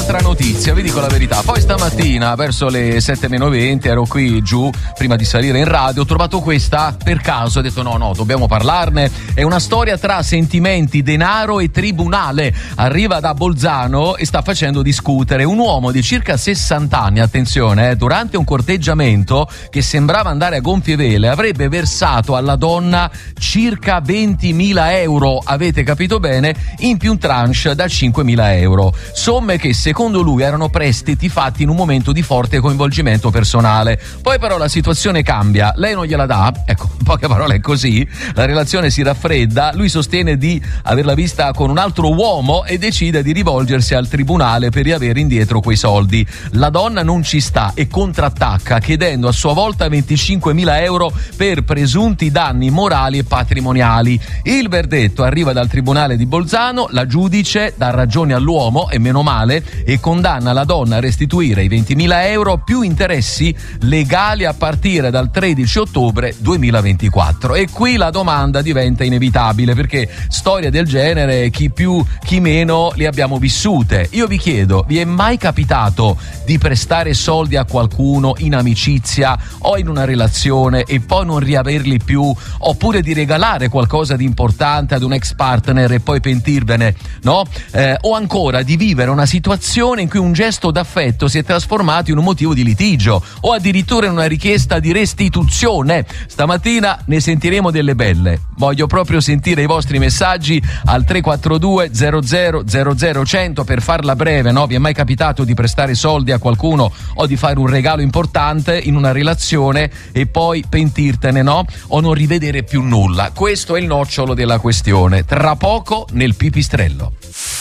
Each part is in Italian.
un'altra notizia, vi dico la verità. Poi stamattina verso le 7:20 ero qui giù prima di salire in radio, ho trovato questa per caso, ho detto no, dobbiamo parlarne. È una storia tra sentimenti, denaro e tribunale. Arriva da Bolzano e sta facendo discutere un uomo di circa 60 anni, attenzione, durante un corteggiamento che sembrava andare a gonfie vele avrebbe versato alla donna circa 20.000 euro, avete capito bene, in più un tranche da 5.000 euro, somme che secondo lui erano prestiti fatti in un momento di forte coinvolgimento personale. Poi però la situazione cambia, lei non gliela dà, ecco, in poche parole è così, la relazione si raffredda, lui sostiene di averla vista con un altro uomo e decide di rivolgersi al tribunale per riavere indietro quei soldi. La donna non ci sta e contrattacca chiedendo a sua volta 25.000 euro per presunti danni morali e patrimoniali. Il verdetto arriva dal tribunale di Bolzano, la giudice dà ragione all'uomo, e meno male, e condanna la donna a restituire i 20.000 euro più interessi legali a partire dal 13 ottobre 2024. E qui la domanda diventa inevitabile, perché storie del genere, chi più chi meno, le abbiamo vissute. Io vi chiedo, vi è mai capitato di prestare soldi a qualcuno in amicizia o in una relazione e poi non riaverli più, oppure di regalare qualcosa di importante ad un ex partner e poi pentirvene, no? O ancora di vivere una situazione in cui un gesto d'affetto si è trasformato in un motivo di litigio o addirittura in una richiesta di restituzione. Stamattina ne sentiremo delle belle. Voglio proprio sentire i vostri messaggi al 342 00 100. Per farla breve, no? Vi è mai capitato di prestare soldi a qualcuno o di fare un regalo importante in una relazione e poi pentirtene, no? O non rivedere più nulla? Questo è il nocciolo della questione. Tra poco nel Pipistrello.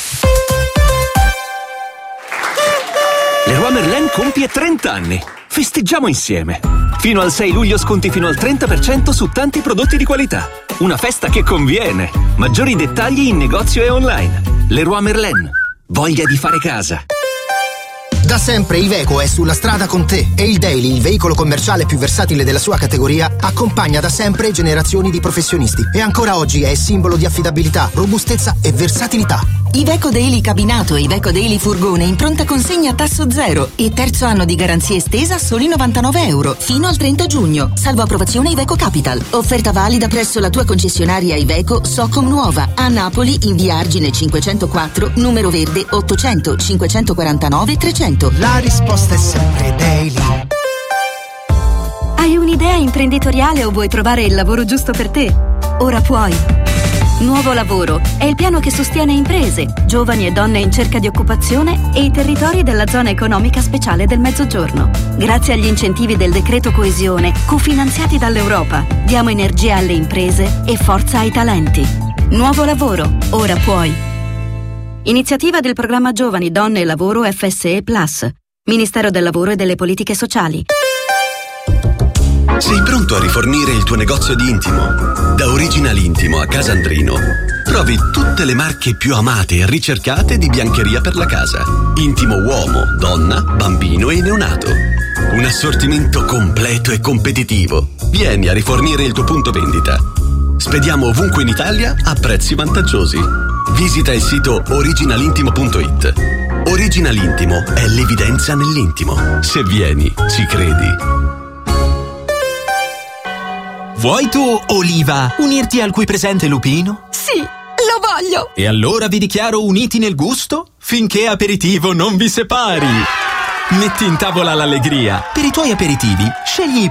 Leroy Merlin compie 30 anni. Festeggiamo insieme. Fino al 6 luglio sconti fino al 30% su tanti prodotti di qualità. Una festa che conviene. Maggiori dettagli in negozio e online. Leroy Merlin. Voglia di fare casa. Da sempre Iveco è sulla strada con te e il Daily, il veicolo commerciale più versatile della sua categoria, accompagna da sempre generazioni di professionisti e ancora oggi è simbolo di affidabilità, robustezza e versatilità. Iveco Daily cabinato e Iveco Daily furgone in pronta consegna a tasso zero e terzo anno di garanzia estesa a soli 99 euro fino al 30 giugno, salvo approvazione Iveco Capital. Offerta valida presso la tua concessionaria Iveco Socom Nuova a Napoli in via Argine 504, numero verde 800 549 300. La risposta è sempre Daily. Hai un'idea imprenditoriale o vuoi trovare il lavoro giusto per te? Ora puoi. Nuovo Lavoro è il piano che sostiene imprese, giovani e donne in cerca di occupazione e i territori della zona economica speciale del Mezzogiorno. Grazie agli incentivi del decreto coesione, cofinanziati dall'Europa, diamo energia alle imprese e forza ai talenti. Nuovo Lavoro, ora puoi. Iniziativa del programma Giovani, Donne e Lavoro FSE Plus, Ministero del Lavoro e delle Politiche Sociali. Sei pronto a rifornire il tuo negozio di intimo? Da Original Intimo a Casandrino trovi tutte le marche più amate e ricercate di biancheria per la casa. Intimo uomo, donna, bambino e neonato. Un assortimento completo e competitivo. Vieni a rifornire il tuo punto vendita. Spediamo ovunque in Italia a prezzi vantaggiosi. Visita il sito originalintimo.it. Original Intimo è l'evidenza nell'intimo. Se vieni, ci credi. Vuoi tu, Oliva, unirti al qui presente Lupino? Sì, lo voglio! E allora vi dichiaro uniti nel gusto finché aperitivo non vi separi. Metti in tavola l'allegria. Per i tuoi aperitivi, scegli